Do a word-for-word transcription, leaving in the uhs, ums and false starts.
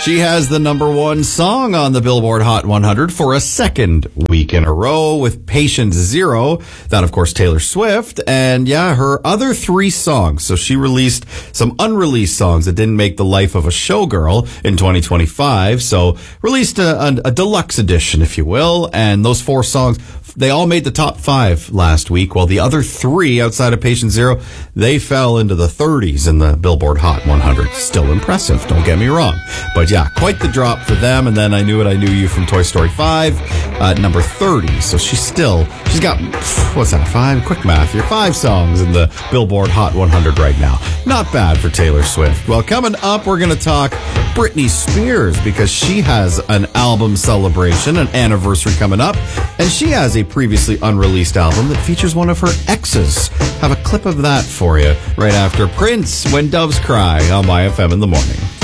She has the number one song on the Billboard Hot one hundred for a second week in a row with Patient Zero. That, of course, Taylor Swift. And yeah, her other three songs. So she released some unreleased songs that didn't make the life of a showgirl in twenty twenty-five. So released a, a, a deluxe edition, if you will. And those four songs, they all made the top five last week, while the other three outside of Patient Zero, they fell into the thirties in the Billboard Hot one hundred. Still impressive, don't get me wrong. But yeah, quite the drop for them. And then I Knew It, I Knew You from Toy Story five, uh, number thirty. So she's still, she's got, what's that, five? Quick math here. Five songs in the Billboard Hot one hundred right now. Not bad for Taylor Swift. Well, coming up, we're going to talk Britney Spears, because she has an album celebration, an anniversary coming up, and she has a previously unreleased album that features one of her exes. Have a clip of that for you right after Prince, When Doves Cry, on Y F M in the morning.